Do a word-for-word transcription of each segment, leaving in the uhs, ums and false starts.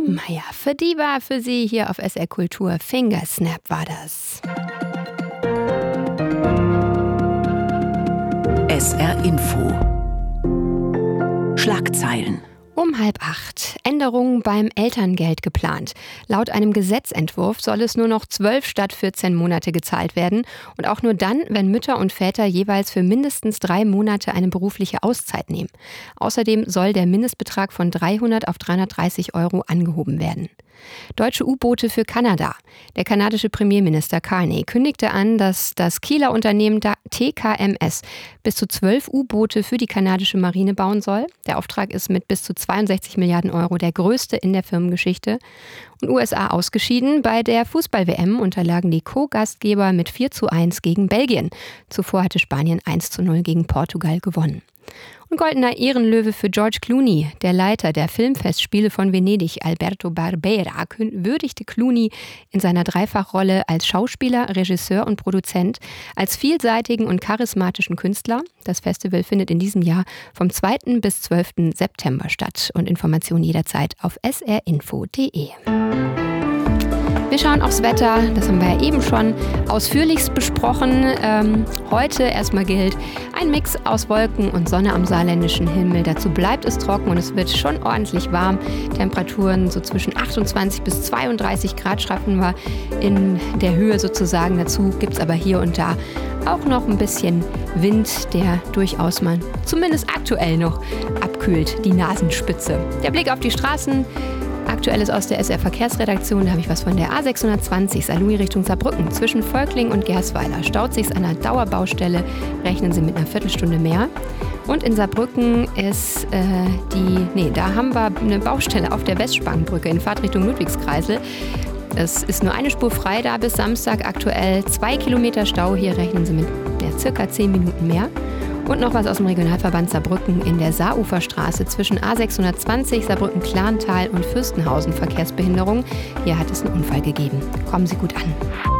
Maya, für die war für Sie hier auf S R Kultur. Fingersnap war das. S R Info. Schlagzeilen. Um halb acht. Änderungen beim Elterngeld geplant. Laut einem Gesetzentwurf soll es nur noch zwölf statt vierzehn Monate gezahlt werden. Und auch nur dann, wenn Mütter und Väter jeweils für mindestens drei Monate eine berufliche Auszeit nehmen. Außerdem soll der Mindestbetrag von dreihundert auf dreihundertdreißig Euro angehoben werden. Deutsche U-Boote für Kanada. Der kanadische Premierminister Carney kündigte an, dass das Kieler Unternehmen T K M S bis zu zwölf U-Boote für die kanadische Marine bauen soll. Der Auftrag ist mit bis zu zweiundsechzig Milliarden Euro der größte in der Firmengeschichte. Und U S A ausgeschieden. Bei der Fußball-W M unterlagen die Co-Gastgeber mit vier zu eins gegen Belgien. Zuvor hatte Spanien eins zu null gegen Portugal gewonnen. Und goldener Ehrenlöwe für George Clooney. Der Leiter der Filmfestspiele von Venedig, Alberto Barbera, würdigte Clooney in seiner Dreifachrolle als Schauspieler, Regisseur und Produzent als vielseitigen und charismatischen Künstler. Das Festival findet in diesem Jahr vom zweiten bis zwölften September statt. Und Informationen jederzeit auf s r info punkt d e. Wir schauen aufs Wetter, das haben wir ja eben schon ausführlichst besprochen. Ähm, heute erstmal gilt ein Mix aus Wolken und Sonne am saarländischen Himmel. Dazu bleibt es trocken und es wird schon ordentlich warm. Temperaturen so zwischen achtundzwanzig bis zweiunddreißig Grad schaffen wir in der Höhe sozusagen. Dazu gibt es aber hier und da auch noch ein bisschen Wind, der durchaus mal zumindest aktuell noch abkühlt, die Nasenspitze. Der Blick auf die Straßen. Aktuelles aus der S R-Verkehrsredaktion, da habe ich was von der A sechshundertzwanzig, Saarlouis Richtung Saarbrücken. Zwischen Völkling und Gersweiler staut sich's an einer Dauerbaustelle, rechnen Sie mit einer Viertelstunde mehr. Und in Saarbrücken ist äh, die, nee, da haben wir eine Baustelle auf der Westspangenbrücke in Fahrtrichtung Ludwigskreisel. Es ist nur eine Spur frei da bis Samstag, aktuell zwei Kilometer Stau, hier rechnen Sie mit ja, circa zehn Minuten mehr. Und noch was aus dem Regionalverband Saarbrücken in der Saaruferstraße zwischen A sechshundertzwanzig, Saarbrücken-Klarntal und Fürstenhausen Verkehrsbehinderung. Hier hat es einen Unfall gegeben. Kommen Sie gut an.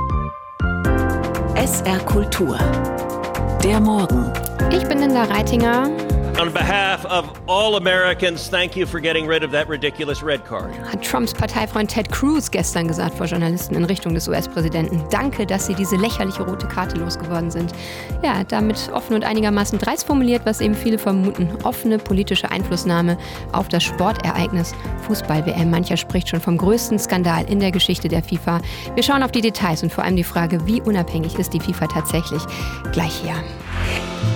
S R Kultur. Der Morgen. Ich bin Linda Reitinger. On behalf of all Americans, thank you for getting rid of that ridiculous red card. Hat Trumps Parteifreund Ted Cruz gestern gesagt vor Journalisten in Richtung des U S-Präsidenten. Danke, dass Sie diese lächerliche rote Karte losgeworden sind. Ja, er hat damit offen und einigermaßen dreist formuliert, was eben viele vermuten. Offene politische Einflussnahme auf das Sportereignis Fußball-W M. Mancher spricht schon vom größten Skandal in der Geschichte der FIFA. Wir schauen auf die Details und vor allem die Frage, wie unabhängig ist die FIFA tatsächlich? Gleich hier.